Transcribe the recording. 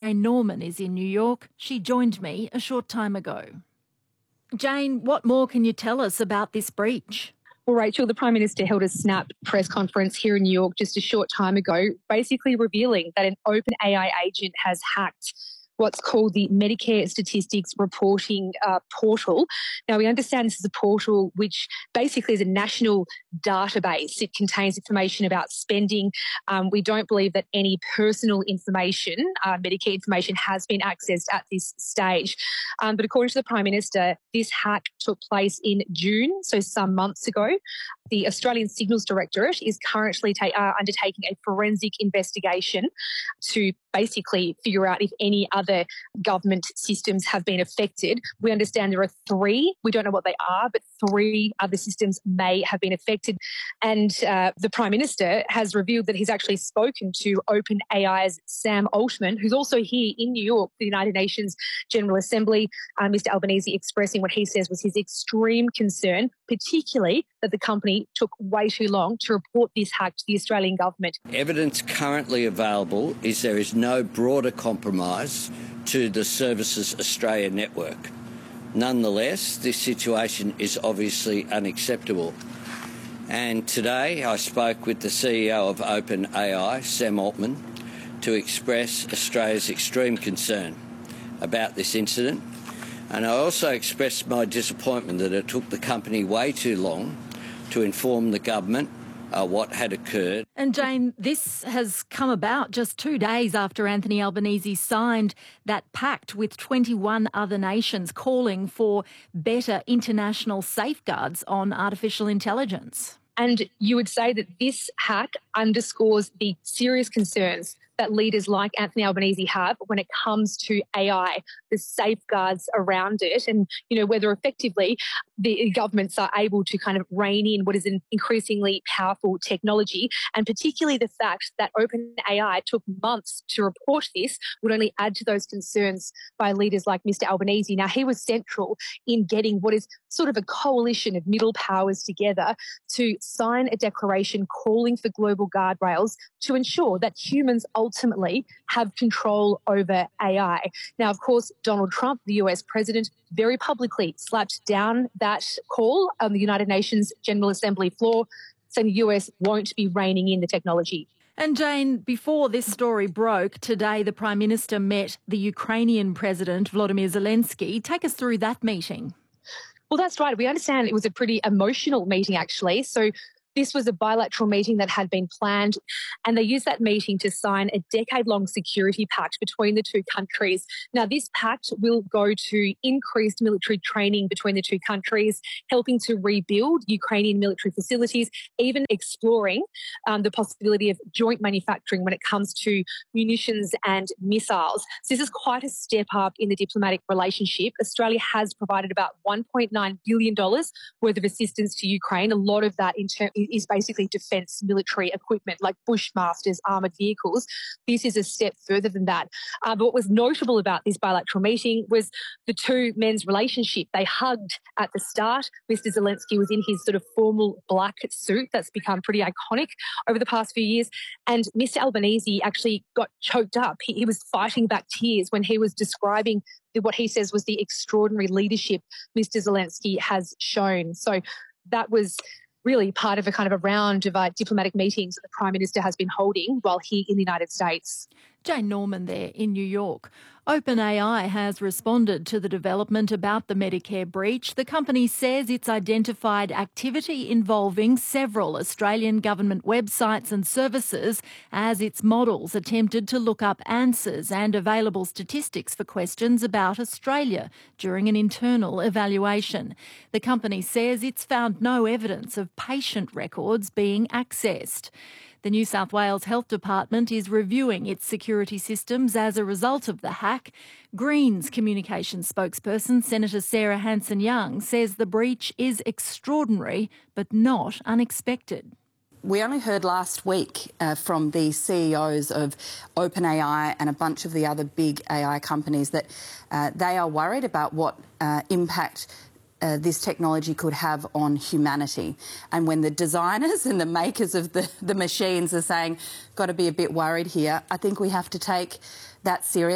Jane Norman is in New York. She joined me a short time ago. Jane, what more can you tell us about this breach? Well, Rachel, the Prime Minister held a snap press conference here in New York just a short time ago, basically revealing that an OpenAI agent has hacked what's called the Medicare Statistics Reporting Portal. Now, we understand this is a portal which basically is a national database. It contains information about spending. We don't believe that any personal information, Medicare information, has been accessed at this stage. But according to the Prime Minister, this hack took place in June, so some months ago. The Australian Signals Directorate is currently undertaking a forensic investigation to basically figure out if any other government systems have been affected. We understand there are 3. We don't know what they are, but 3 other systems may have been affected. And the Prime Minister has revealed that he's actually spoken to OpenAI's Sam Altman, who's also here in New York, the United Nations General Assembly. Mr. Albanese expressing what he says was his extreme concern, particularly that the company took way too long to report this hack to the Australian government. Evidence currently available is there is no broader compromise to the Services Australia network. Nonetheless, this situation is obviously unacceptable. And today I spoke with the CEO of OpenAI, Sam Altman, to express Australia's extreme concern about this incident. And I also expressed my disappointment that it took the company way too long to inform the government what had occurred. And Jane, this has come about just 2 days after Anthony Albanese signed that pact with 21 other nations calling for better international safeguards on artificial intelligence. And you would say that this hack underscores the serious concerns that leaders like Anthony Albanese have when it comes to AI, the safeguards around it, and, whether effectively the governments are able to kind of rein in what is an increasingly powerful technology. And particularly the fact that OpenAI took months to report this would only add to those concerns by leaders like Mr. Albanese. Now, he was central in getting what is sort of a coalition of middle powers together to sign a declaration calling for global guardrails to ensure that humans ultimately have control over AI. Now, of course, Donald Trump, the US president, very publicly slapped down that call on the United Nations General Assembly floor, saying the US won't be reining in the technology. And Jane, before this story broke, today the Prime Minister met the Ukrainian President, Volodymyr Zelensky. Take us through that meeting. Well, that's right. We understand it was a pretty emotional meeting, actually. So this was a bilateral meeting that had been planned, and they used that meeting to sign a decade-long security pact between the two countries. Now, this pact will go to increased military training between the two countries, helping to rebuild Ukrainian military facilities, even exploring the possibility of joint manufacturing when it comes to munitions and missiles. So this is quite a step up in the diplomatic relationship. Australia has provided about $1.9 billion worth of assistance to Ukraine. A lot of that is basically defence military equipment like Bushmasters, armoured vehicles. This is a step further than that. But what was notable about this bilateral meeting was the two men's relationship. They hugged at the start. Mr. Zelensky was in his sort of formal black suit that's become pretty iconic over the past few years. And Mr. Albanese actually got choked up. He was fighting back tears when he was describing what he says was the extraordinary leadership Mr. Zelensky has shown. So that was really part of a round of diplomatic meetings that the Prime Minister has been holding while here in the United States. Jane Norman there in New York. OpenAI has responded to the development about the Medicare breach. The company says it's identified activity involving several Australian government websites and services as its models attempted to look up answers and available statistics for questions about Australia during an internal evaluation. The company says it's found no evidence of patient records being accessed. The New South Wales Health Department is reviewing its security systems as a result of the hack. Greens communications spokesperson Senator Sarah Hanson-Young says the breach is extraordinary but not unexpected. We only heard last week from the CEOs of OpenAI and a bunch of the other big AI companies that they are worried about what impact this technology could have on humanity. And when the designers and the makers of the machines are saying, got to be a bit worried here, I think we have to take that seriously.